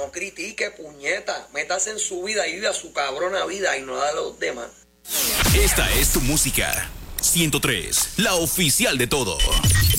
No critique, puñeta. Métase en su vida y vive a su cabrona vida y no la de los demás. Esta es tu música. 103, la oficial de todo.